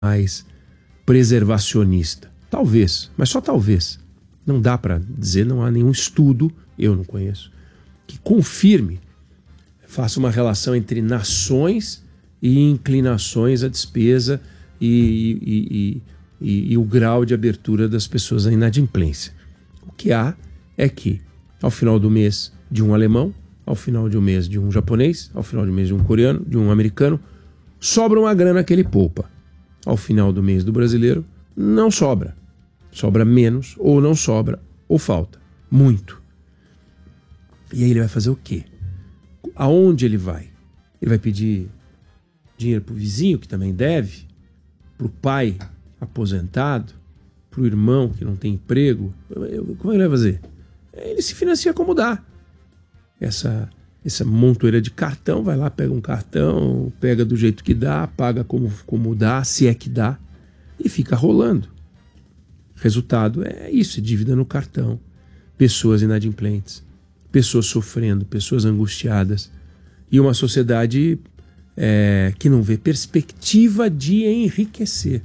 mais preservacionista. Talvez, mas só talvez. Não dá para dizer, não há nenhum estudo, eu não conheço, que confirme, faça uma relação entre nações e inclinações à despesa e o grau de abertura das pessoas à inadimplência. O que há é que, ao final do mês de um alemão, ao final de um mês de um japonês, ao final de um mês de um coreano, de um americano, sobra uma grana que ele poupa. Ao final do mês do brasileiro, não sobra. Sobra menos, ou não sobra, ou falta. Muito. E aí ele vai fazer o quê? Aonde ele vai? Ele vai pedir dinheiro para o vizinho, que também deve, para o pai aposentado, para o irmão que não tem emprego. Como ele vai fazer? Ele se financia como dá. Essa montoeira de cartão, vai lá, pega um cartão, pega do jeito que dá, paga como dá, se é que dá, e fica rolando. Resultado é isso, é dívida no cartão, pessoas inadimplentes, pessoas sofrendo, pessoas angustiadas, e uma sociedade que não vê perspectiva de enriquecer.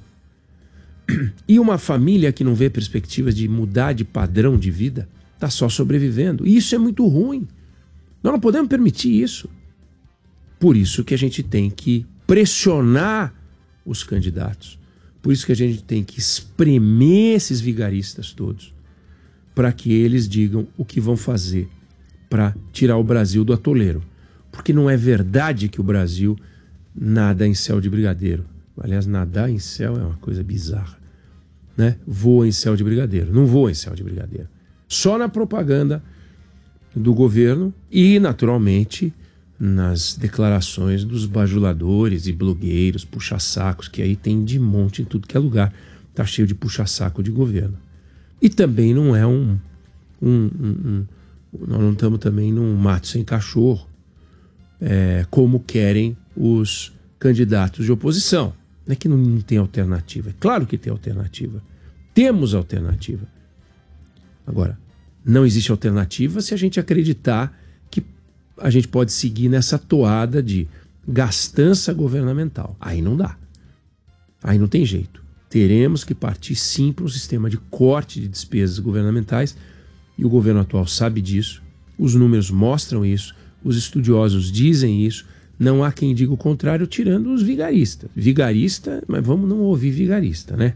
E uma família que não vê perspectiva de mudar de padrão de vida, está só sobrevivendo. E isso é muito ruim. Nós não podemos permitir isso. Por isso que a gente tem que pressionar os candidatos. Por isso que a gente tem que espremer esses vigaristas todos, para que eles digam o que vão fazer para tirar o Brasil do atoleiro. Porque não é verdade que o Brasil nada em céu de brigadeiro. Aliás, nadar em céu é uma coisa bizarra, né? Voa em céu de brigadeiro. Não voa em céu de brigadeiro. Só na propaganda do governo e, naturalmente, nas declarações dos bajuladores e blogueiros, puxa-sacos, que aí tem de monte em tudo que é lugar. Tá cheio de puxa-saco de governo. E também não é nós não estamos também num mato sem cachorro, como querem os candidatos de oposição. Não é que não tem alternativa. É claro que tem alternativa. Temos alternativa. Agora, não existe alternativa se a gente acreditar que a gente pode seguir nessa toada de gastança governamental. Aí não dá. Aí não tem jeito. Teremos que partir sim para um sistema de corte de despesas governamentais, e o governo atual sabe disso, os números mostram isso, os estudiosos dizem isso, não há quem diga o contrário, tirando os vigaristas. Vigarista, mas vamos não ouvir vigarista, né?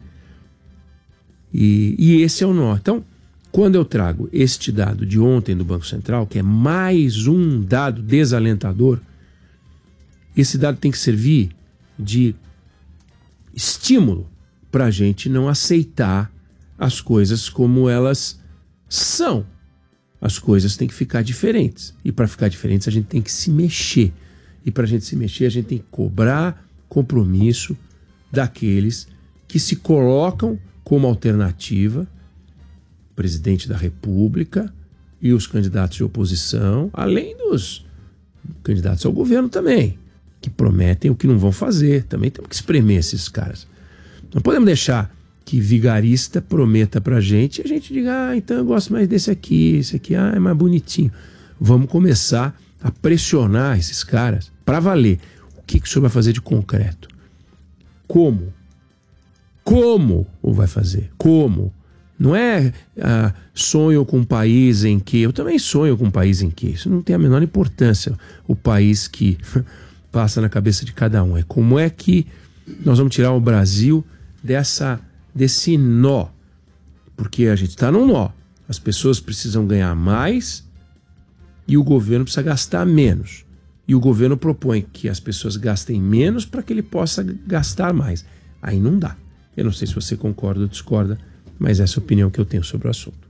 E esse é o nó. Então, quando eu trago este dado de ontem do Banco Central, que é mais um dado desalentador, esse dado tem que servir de estímulo para a gente não aceitar as coisas como elas são. As coisas têm que ficar diferentes. E para ficar diferentes, a gente tem que se mexer. E para a gente se mexer, a gente tem que cobrar compromisso daqueles que se colocam como alternativa, o presidente da República e os candidatos de oposição, além dos candidatos ao governo também, que prometem o que não vão fazer. Também temos que espremer esses caras. Não podemos deixar que vigarista prometa pra gente e a gente diga, então eu gosto mais desse aqui, esse aqui é mais bonitinho. Vamos começar a pressionar esses caras para valer. O que o senhor vai fazer de concreto? Como? Como o vai fazer? Como? Não é sonho com um país em que... Eu também sonho com um país em que... Isso não tem a menor importância, o país que passa na cabeça de cada um. É como é que nós vamos tirar o Brasil desse nó. Porque a gente está num nó. As pessoas precisam ganhar mais e o governo precisa gastar menos. E o governo propõe que as pessoas gastem menos para que ele possa gastar mais. Aí não dá. Eu não sei se você concorda ou discorda, mas essa é a opinião que eu tenho sobre o assunto.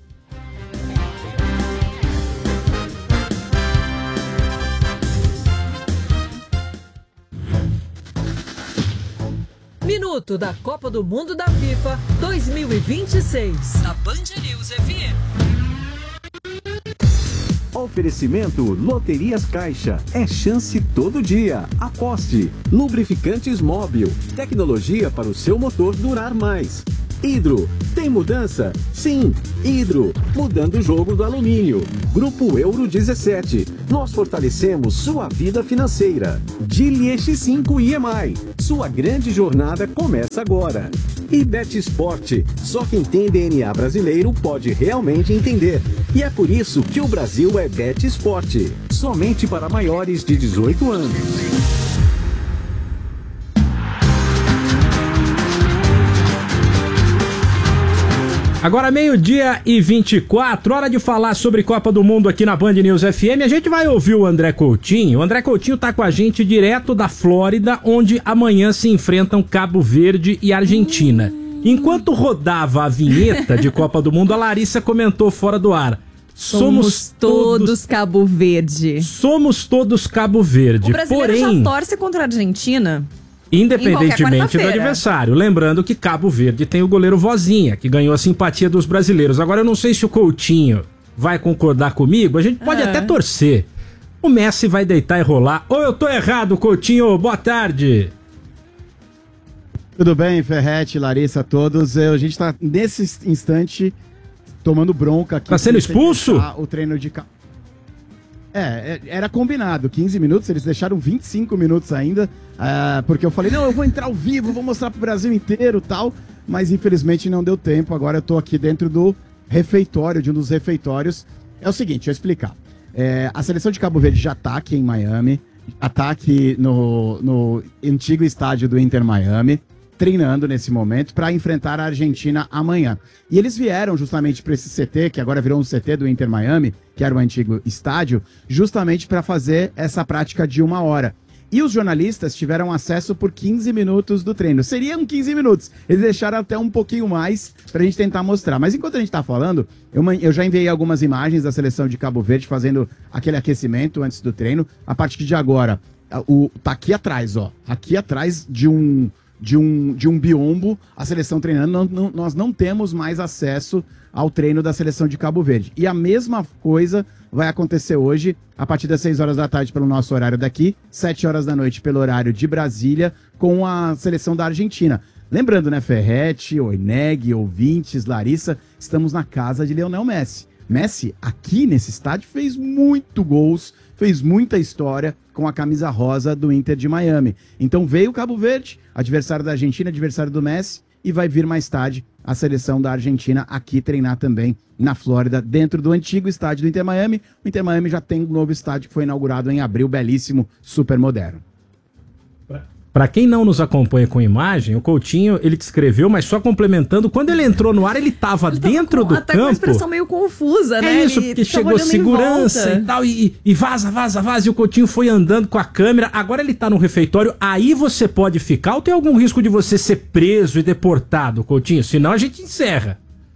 Minuto da Copa do Mundo da FIFA 2026. Na Band News FM. Oferecimento Loterias Caixa. É chance todo dia. Aposte. Lubrificantes Móbil. Tecnologia para o seu motor durar mais. Hidro, tem mudança? Sim, Hidro, mudando o jogo do alumínio. Grupo Euro 17, nós fortalecemos sua vida financeira. Gili X5 IMI, sua grande jornada começa agora. E Bet Sport, só quem tem DNA brasileiro pode realmente entender. E é por isso que o Brasil é Bet Sport, somente para maiores de 18 anos. Agora 12h24, hora de falar sobre Copa do Mundo aqui na Band News FM. A gente vai ouvir o André Coutinho. O André Coutinho tá com a gente direto da Flórida, onde amanhã se enfrentam Cabo Verde e Argentina. Enquanto rodava a vinheta de Copa do Mundo, a Larissa comentou fora do ar. Somos todos Cabo Verde. Somos todos Cabo Verde. O brasileiro já torce contra a Argentina. Independentemente do adversário. Lembrando que Cabo Verde tem o goleiro Vozinha, que ganhou a simpatia dos brasileiros. Agora eu não sei se o Coutinho vai concordar comigo, a gente pode até torcer. O Messi vai deitar e rolar. Ou eu tô errado, Coutinho? Boa tarde. Tudo bem, Ferretti, Larissa, todos. A gente tá nesse instante tomando bronca aqui. Tá sendo expulso? O treino de... era combinado, 15 minutos, eles deixaram 25 minutos ainda, porque eu falei, não, eu vou entrar ao vivo, vou mostrar pro Brasil inteiro e tal, mas infelizmente não deu tempo. Agora eu tô aqui dentro do refeitório, de um dos refeitórios. É o seguinte, deixa eu explicar. A seleção de Cabo Verde já tá aqui em Miami, já tá aqui no antigo estádio do Inter Miami, treinando nesse momento para enfrentar a Argentina amanhã. E eles vieram justamente para esse CT, que agora virou um CT do Inter Miami, que era o antigo estádio, justamente para fazer essa prática de 1 hora. E os jornalistas tiveram acesso por 15 minutos do treino. Seriam 15 minutos. Eles deixaram até um pouquinho mais para a gente tentar mostrar. Mas enquanto a gente está falando, eu já enviei algumas imagens da seleção de Cabo Verde fazendo aquele aquecimento antes do treino. A partir de agora, tá aqui atrás, ó. Aqui atrás de um biombo, a seleção treinando. Nós não temos mais acesso ao treino da seleção de Cabo Verde. E a mesma coisa vai acontecer hoje, a partir das 6 horas da tarde pelo nosso horário daqui, 7 horas da noite pelo horário de Brasília, com a seleção da Argentina. Lembrando, né, Ferretti, Oineg, ouvintes, Larissa, estamos na casa de Lionel Messi. Messi, aqui nesse estádio, fez muito gols, fez muita história com a camisa rosa do Inter de Miami. Então veio o Cabo Verde, adversário da Argentina, adversário do Messi, e vai vir mais tarde a seleção da Argentina aqui treinar também na Flórida, dentro do antigo estádio do Inter Miami. O Inter Miami já tem um novo estádio que foi inaugurado em abril, belíssimo, super moderno. Para quem não nos acompanha com imagem, o Coutinho, ele descreveu, mas só complementando, quando ele entrou no ar, ele tava dentro do campo. Até com uma expressão meio confusa, né? É isso, porque chegou segurança e tal, e vaza, e o Coutinho foi andando com a câmera. Agora ele tá no refeitório, aí você pode ficar ou tem algum risco de você ser preso e deportado, Coutinho? Senão a gente encerra.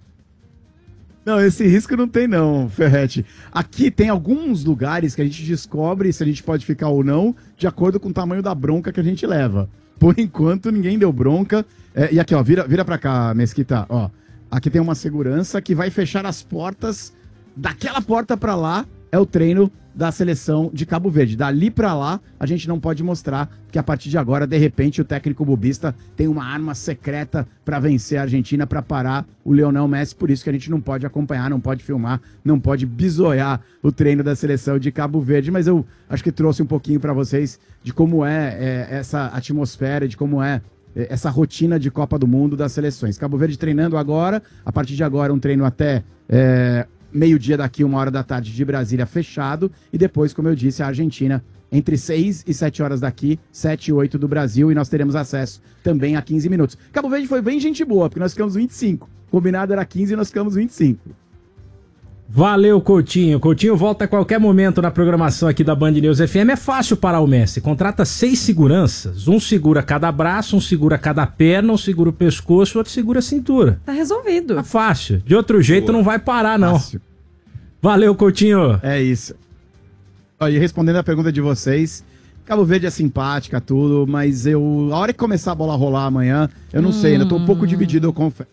Não, esse risco não tem não, Ferretti. Aqui tem alguns lugares que a gente descobre se a gente pode ficar ou não, de acordo com o tamanho da bronca que a gente leva. Por enquanto, ninguém deu bronca. E aqui, ó, vira pra cá, Mesquita, ó. Aqui tem uma segurança que vai fechar as portas. Daquela porta pra lá é o treino da seleção de Cabo Verde. Dali pra lá, a gente não pode mostrar, porque a partir de agora, de repente, o técnico bubista tem uma arma secreta pra vencer a Argentina, pra parar o Lionel Messi. Por isso que a gente não pode acompanhar, não pode filmar, não pode bisoiar o treino da seleção de Cabo Verde. Mas eu acho que trouxe um pouquinho pra vocês de como é essa atmosfera, de como é essa rotina de Copa do Mundo das seleções. Cabo Verde treinando agora, a partir de agora um treino até meio-dia daqui, 1 hora da tarde de Brasília fechado, e depois, como eu disse, a Argentina entre 6 e 7 horas daqui, 7 e 8 do Brasil, e nós teremos acesso também a 15 minutos. Cabo Verde foi bem gente boa, porque nós ficamos 25. Combinado era 15 e nós ficamos 25. Valeu, Coutinho. Coutinho volta a qualquer momento na programação aqui da Band News FM. É fácil parar o Messi. Contrata 6 seguranças. Um segura cada braço, um segura cada perna, um segura o pescoço, outro segura a cintura. Tá resolvido. Tá fácil. De outro jeito não vai parar, não. Fácil. Valeu, Coutinho. É isso. E respondendo a pergunta de vocês, Cabo Verde é simpática, tudo, mas a hora que começar a bola rolar amanhã, eu não sei, ainda tô um pouco dividido, eu confesso.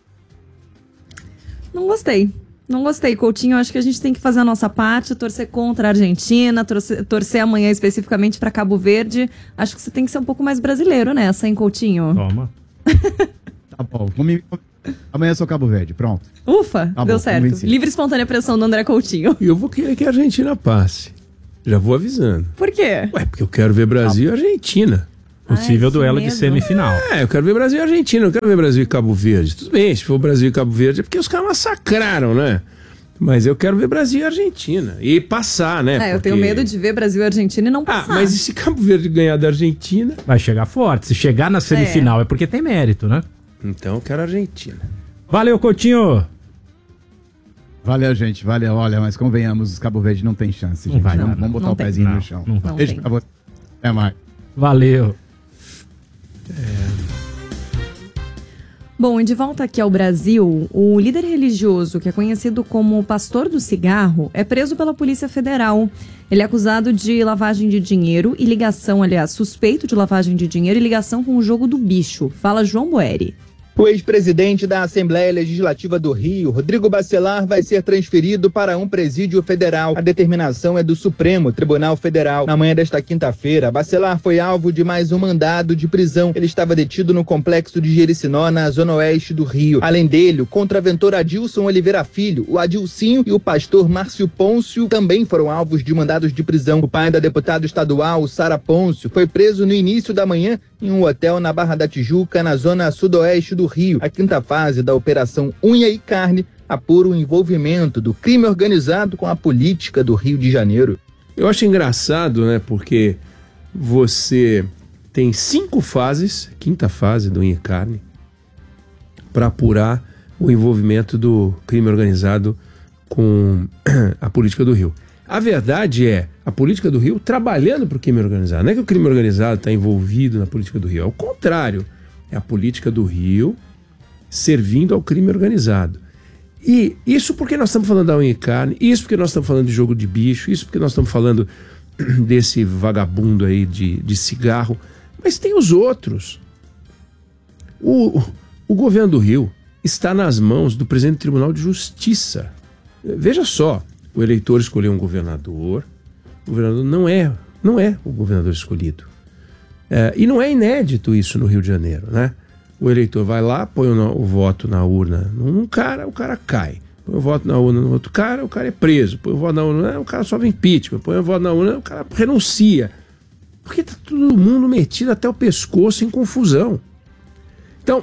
Não gostei, Coutinho. Acho que a gente tem que fazer a nossa parte, torcer contra a Argentina, torcer amanhã especificamente para Cabo Verde. Acho que você tem que ser um pouco mais brasileiro nessa, hein, Coutinho? Toma. Tá bom, Amanhã eu sou Cabo Verde, pronto. Ufa, Tá deu bom, certo. convenci. Livre e espontânea pressão do André Coutinho. E eu vou querer que a Argentina passe. Já vou avisando. Por quê? Ué, porque eu quero ver Brasil e Argentina. Possível Ai, que duelo de medo. semifinal. Eu quero ver Brasil e Argentina, não quero ver Brasil e Cabo Verde. Tudo bem, se for Brasil e Cabo Verde é porque os caras massacraram, né? Mas eu quero ver Brasil e Argentina. E passar, né? Eu tenho medo de ver Brasil e Argentina e não passar. Mas e se Cabo Verde ganhar da Argentina? Vai chegar forte. Se chegar na semifinal é porque tem mérito, né? Então eu quero a Argentina. Valeu, Coutinho. Valeu, gente, valeu. Olha, mas convenhamos, os Cabo Verde não tem chance, gente. Não vai, Vamos não. botar Não o tem. pezinho Não, no chão. não vai. Beijo tem. pra você. Até mais. Valeu. Bom, e de volta aqui ao Brasil, o líder religioso, que é conhecido como Pastor do Cigarro, é preso pela Polícia Federal. Ele é acusado de lavagem de dinheiro e ligação, aliás, suspeito de lavagem de dinheiro e ligação com o jogo do bicho. Fala João Boeri. O ex-presidente da Assembleia Legislativa do Rio, Rodrigo Bacelar, vai ser transferido para um presídio federal. A determinação é do Supremo Tribunal Federal. Na manhã desta quinta-feira, Bacelar foi alvo de mais um mandado de prisão. Ele estava detido no complexo de Jericinó, na zona oeste do Rio. Além dele, o contraventor Adilson Oliveira Filho, o Adilcinho e o pastor Márcio Pôncio também foram alvos de mandados de prisão. O pai da deputada estadual, Sara Pôncio, foi preso no início da manhã em um hotel na Barra da Tijuca, na zona sudoeste do Rio. A quinta fase da Operação Unha e Carne apura o envolvimento do crime organizado com a política do Rio de Janeiro. Eu acho engraçado, né? Porque você tem 5 fases, quinta fase do Unha e Carne, para apurar o envolvimento do crime organizado com a política do Rio. A verdade é a política do Rio trabalhando para o crime organizado. Não é que o crime organizado está envolvido na política do Rio, é o contrário. É a política do Rio servindo ao crime organizado. E isso porque nós estamos falando da unha e carne, isso porque nós estamos falando de jogo de bicho, isso porque nós estamos falando desse vagabundo aí de cigarro. Mas tem os outros. O governo do Rio está nas mãos do presidente do Tribunal de Justiça. Veja só, o eleitor escolheu um governador, o governador não é o governador escolhido. E não é inédito isso no Rio de Janeiro, né? O eleitor vai lá, põe o voto na urna num cara, o cara cai. Põe o voto na urna no outro cara, o cara é preso. Põe o voto na urna, o cara sofre impeachment. Põe o voto na urna, o cara renuncia. Porque tá todo mundo metido até o pescoço em confusão. Então,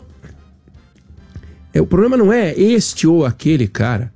o problema não é este ou aquele cara.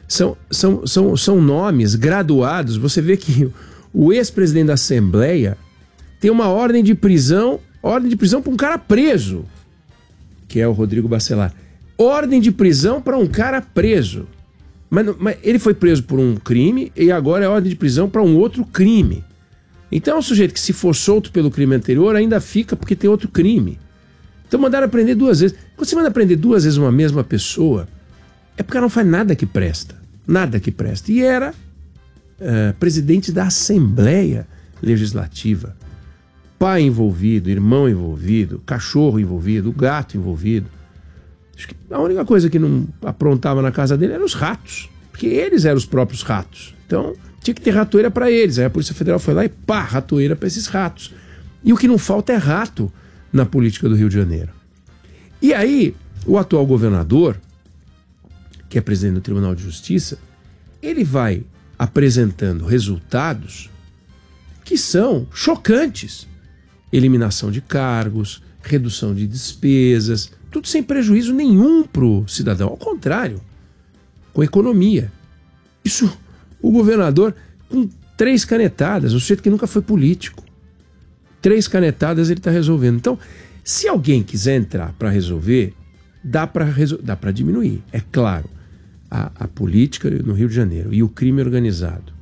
São nomes graduados. Você vê que o ex-presidente da Assembleia tem uma ordem de prisão para um cara preso, que é o Rodrigo Bacelar. Ordem de prisão para um cara preso. Mas ele foi preso por um crime e agora é ordem de prisão para um outro crime. Então é um sujeito que, se for solto pelo crime anterior, ainda fica porque tem outro crime. Então mandaram prender 2 vezes. Quando você manda prender 2 vezes uma mesma pessoa, é porque ela não faz nada que presta. Nada que presta. E era presidente da Assembleia Legislativa. Pai envolvido, irmão envolvido, cachorro envolvido, gato envolvido. Acho que a única coisa que não aprontava na casa dele eram os ratos, porque eles eram os próprios ratos. Então tinha que ter ratoeira para eles. Aí a Polícia Federal foi lá e pá, ratoeira para esses ratos. E o que não falta é rato na política do Rio de Janeiro. E aí o atual governador, que é presidente do Tribunal de Justiça, ele vai apresentando resultados que são chocantes. Eliminação de cargos, redução de despesas, tudo sem prejuízo nenhum para o cidadão. Ao contrário, com economia. Isso, o governador, com 3 canetadas, o sujeito que nunca foi político. 3 canetadas ele está resolvendo. Então, se alguém quiser entrar para resolver, dá para diminuir. É claro, a política no Rio de Janeiro e o crime organizado,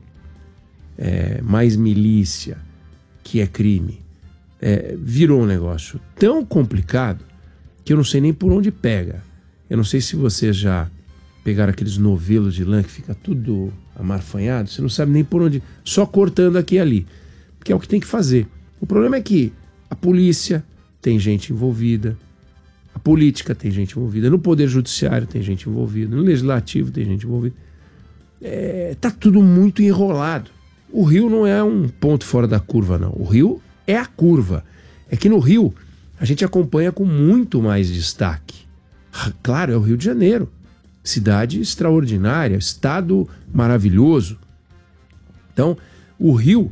mais milícia, que é crime, virou um negócio tão complicado que eu não sei nem por onde pega. Eu não sei se vocês já pegaram aqueles novelos de lã que fica tudo amarfanhado, você não sabe nem por onde, só cortando aqui e ali, porque é o que tem que fazer. O problema é que a polícia tem gente envolvida, a política tem gente envolvida, no Poder Judiciário tem gente envolvida, no Legislativo tem gente envolvida. Tá tudo muito enrolado. O Rio não é um ponto fora da curva, não. O Rio é a curva. É que no Rio a gente acompanha com muito mais destaque Claro, é o Rio de Janeiro. Cidade extraordinária, estado maravilhoso. Então, o Rio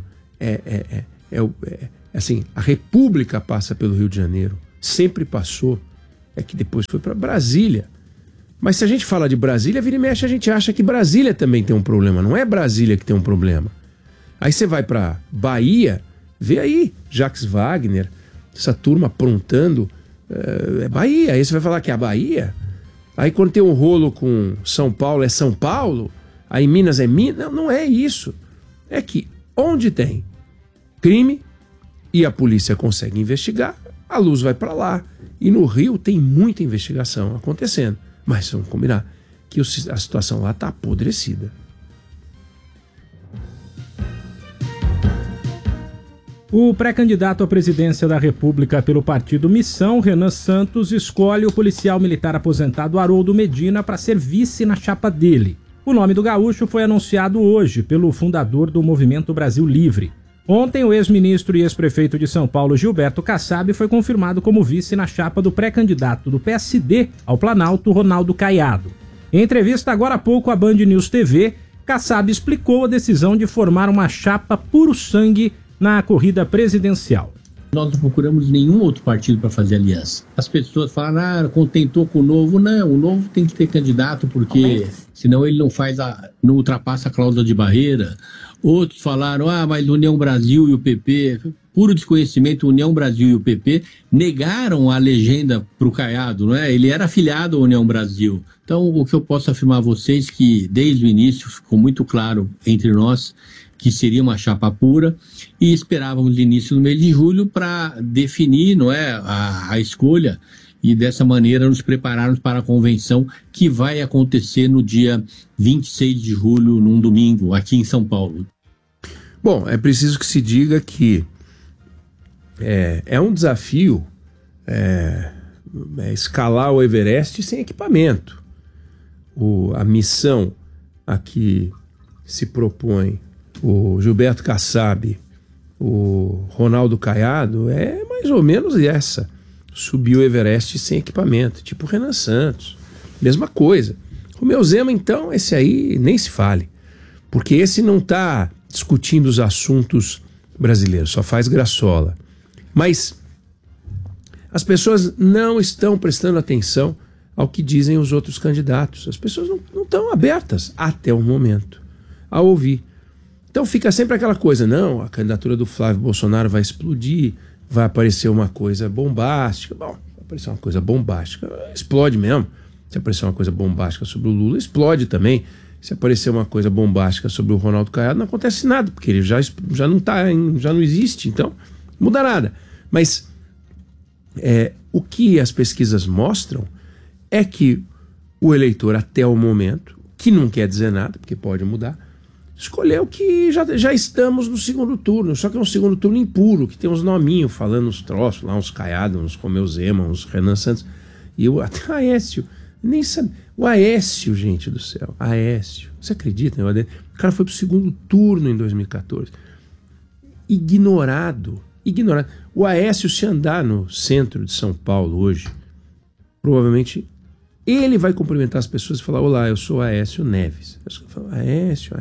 assim, a República passa pelo Rio de Janeiro. Sempre passou. É que depois foi para Brasília. Mas se a gente fala de Brasília, vira e mexe, a gente acha que Brasília também tem um problema. Não é Brasília que tem um problema. Aí você vai para Bahia, vê aí Jacques Wagner, essa turma aprontando. É Bahia. Aí você vai falar que é a Bahia. Aí quando tem um rolo com São Paulo, é São Paulo. Aí Minas é Minas. Não, não é isso. É que onde tem crime e a polícia consegue investigar, a luz vai para lá. E no Rio tem muita investigação acontecendo. Mas vamos combinar que a situação lá está apodrecida. O pré-candidato à presidência da República pelo partido Missão, Renan Santos, escolhe o policial militar aposentado Haroldo Medina para ser vice na chapa dele. O nome do gaúcho foi anunciado hoje pelo fundador do Movimento Brasil Livre. Ontem, o ex-ministro e ex-prefeito de São Paulo, Gilberto Kassab, foi confirmado como vice na chapa do pré-candidato do PSD ao Planalto, Ronaldo Caiado. Em entrevista agora há pouco à Band News TV, Kassab explicou a decisão de formar uma chapa puro sangue na corrida presidencial. Nós não procuramos nenhum outro partido para fazer aliança. As pessoas falam, contentou com o Novo. Não, o Novo tem que ter candidato porque senão ele não ultrapassa a cláusula de barreira. Outros falaram, mas União Brasil e o PP, puro desconhecimento, União Brasil e o PP negaram a legenda para o Caiado, não é? Ele era afiliado à União Brasil. Então, o que eu posso afirmar a vocês que desde o início ficou muito claro entre nós que seria uma chapa pura e esperávamos início no mês de julho para definir, não é, a escolha e dessa maneira nos prepararmos para a convenção que vai acontecer no dia 26 de julho, num domingo, aqui em São Paulo. Bom, é preciso que se diga que é um desafio escalar o Everest sem equipamento. A missão a que se propõe o Gilberto Kassab, o Ronaldo Caiado, é mais ou menos essa. Subir o Everest sem equipamento, tipo o Renan Santos. Mesma coisa. Romeu Zema, então, esse aí nem se fale. Porque esse não está discutindo os assuntos brasileiros, só faz graçola. Mas as pessoas não estão prestando atenção ao que dizem os outros candidatos. As pessoas não estão abertas, até o momento, a ouvir. Então fica sempre aquela coisa, não, a candidatura do Flávio Bolsonaro vai explodir, vai aparecer uma coisa bombástica. Bom, vai aparecer uma coisa bombástica, explode mesmo. Se aparecer uma coisa bombástica sobre o Lula, explode também. Se aparecer uma coisa bombástica sobre o Ronaldo Caiado, não acontece nada, porque ele já não existe, então não muda nada. Mas o que as pesquisas mostram é que o eleitor, até o momento, que não quer dizer nada, porque pode mudar, escolheu que já estamos no segundo turno, só que é um segundo turno impuro, que tem uns nominhos falando uns troços lá, uns Caiado, uns Romeu Zema, uns Renan Santos, e até o Aécio, nem sabe. O Aécio, gente do céu, Aécio, você acredita? O cara foi pro segundo turno em 2014. Ignorado. O Aécio, se andar no centro de São Paulo hoje, provavelmente ele vai cumprimentar as pessoas e falar, olá, eu sou Aécio Neves. Eu falo, Aécio.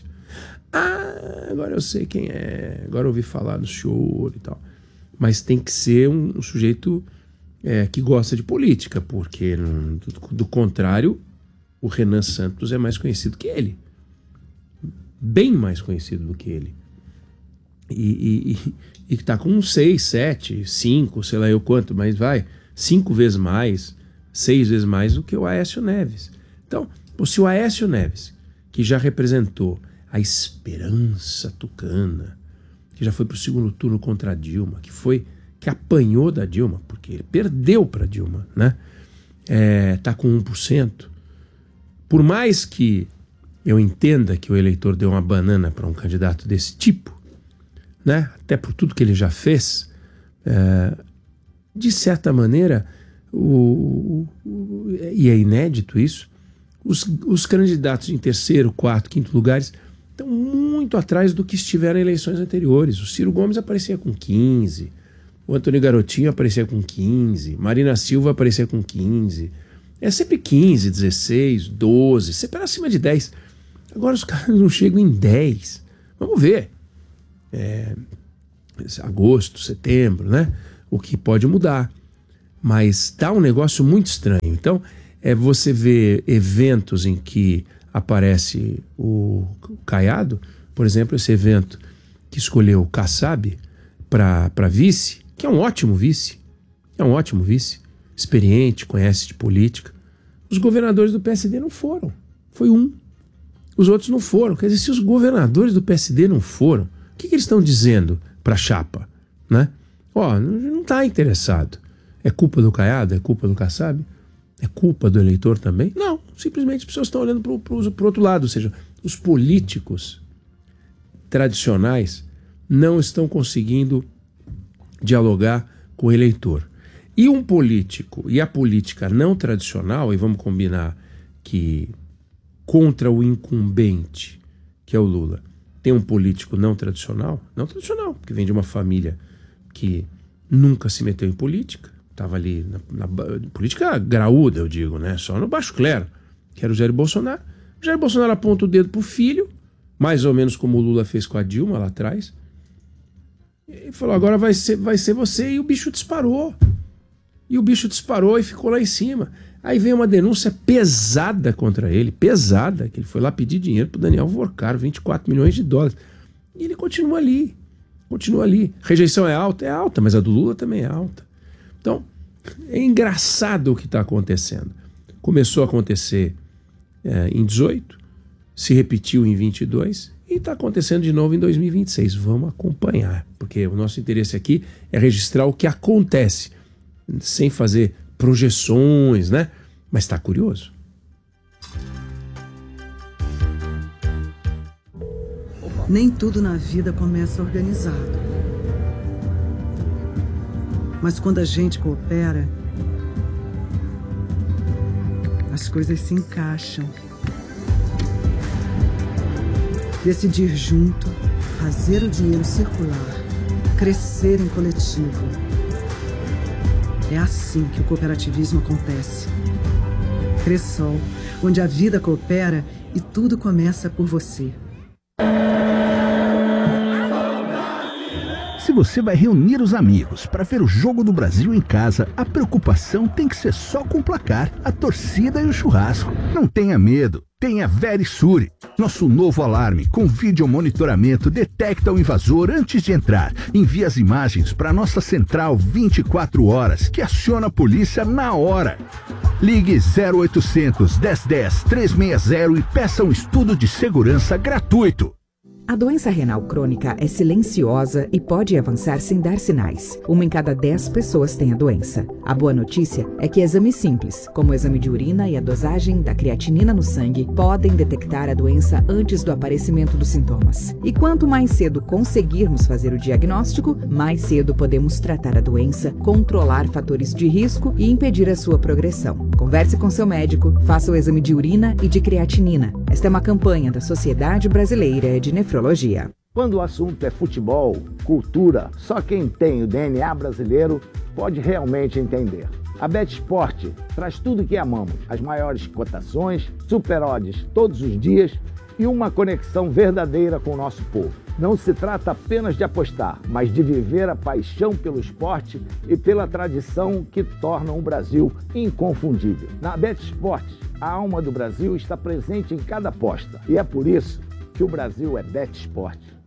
Agora eu sei quem é, agora eu ouvi falar do senhor e tal. Mas tem que ser um sujeito que gosta de política, porque do contrário, o Renan Santos é mais conhecido que ele. Bem mais conhecido do que ele. E que está com 6, 7, 5, sei lá eu quanto, mas 5 vezes mais, 6 vezes mais do que o Aécio Neves. Então, se o Aécio Neves, que já representou a esperança tucana, que já foi para o segundo turno contra a Dilma, que apanhou da Dilma, porque ele perdeu para a Dilma, né? Tá com 1%. Por mais que eu entenda que o eleitor deu uma banana para um candidato desse tipo, né? Até por tudo que ele já fez, de certa maneira, e é inédito isso, os candidatos em terceiro, quarto, quinto lugares estão muito atrás do que estiveram em eleições anteriores. O Ciro Gomes aparecia com 15%, o Antônio Garotinho aparecia com 15%, Marina Silva aparecia com 15%, É sempre 15, 16, 12, sempre era acima de 10. Agora os caras não chegam em 10. Vamos ver. Agosto, setembro, né? O que pode mudar. Mas tá um negócio muito estranho. Então, você vê eventos em que aparece o Caiado, por exemplo, esse evento que escolheu o Kassab para vice, que é um ótimo vice. Experiente, conhece de política. Os governadores do PSD não foram. Foi um. Os outros não foram. Quer dizer, se os governadores do PSD não foram, o que eles estão dizendo para a chapa? Né? Não está interessado. É culpa do Caiado? É culpa do Kassab? É culpa do eleitor também? Não. Simplesmente as pessoas estão olhando para o outro lado. Ou seja, os políticos tradicionais não estão conseguindo dialogar com o eleitor. E um político e a política não tradicional, e vamos combinar que contra o incumbente, que é o Lula, tem um político não tradicional, que vem de uma família que nunca se meteu em política, estava ali na política graúda, eu digo, né? Só no baixo clero, que era o Jair Bolsonaro. O Jair Bolsonaro aponta o dedo pro filho, mais ou menos como o Lula fez com a Dilma lá atrás, e falou, agora vai ser você, e o bicho disparou. E ficou lá em cima. Aí veio uma denúncia pesada contra ele, que ele foi lá pedir dinheiro pro Daniel Vorcaro, 24 milhões de dólares. E ele continua ali. Rejeição é alta, mas a do Lula também é alta. Então, é engraçado o que está acontecendo. Começou a acontecer em 18, se repetiu em 22 e está acontecendo de novo em 2026. Vamos acompanhar, porque o nosso interesse aqui é registrar o que acontece, sem fazer projeções, né? Mas está curioso. Nem tudo na vida começa organizado. Mas quando a gente coopera, as coisas se encaixam. Decidir junto, fazer o dinheiro circular, crescer em coletivo. É assim que o cooperativismo acontece. Cressol, onde a vida coopera e tudo começa por você. Se você vai reunir os amigos para ver o Jogo do Brasil em casa, a preocupação tem que ser só com o placar, a torcida e o churrasco. Não tenha medo, tenha Verisure. Nosso novo alarme com vídeo monitoramento detecta o invasor antes de entrar. Envia as imagens para nossa central 24 horas, que aciona a polícia na hora. Ligue 0800 1010 360 e peça um estudo de segurança gratuito. A doença renal crônica é silenciosa e pode avançar sem dar sinais. 1 em cada 10 pessoas tem a doença. A boa notícia é que exames simples, como o exame de urina e a dosagem da creatinina no sangue, podem detectar a doença antes do aparecimento dos sintomas. E quanto mais cedo conseguirmos fazer o diagnóstico, mais cedo podemos tratar a doença, controlar fatores de risco e impedir a sua progressão. Converse com seu médico, faça o exame de urina e de creatinina. Esta é uma campanha da Sociedade Brasileira de Nefrologia. Quando o assunto é futebol, cultura, só quem tem o DNA brasileiro pode realmente entender. A BetSport traz tudo o que amamos, as maiores cotações, super odds todos os dias e uma conexão verdadeira com o nosso povo. Não se trata apenas de apostar, mas de viver a paixão pelo esporte e pela tradição que tornam o Brasil inconfundível. Na BetSport, a alma do Brasil está presente em cada aposta e é por isso que o Brasil é BetSport.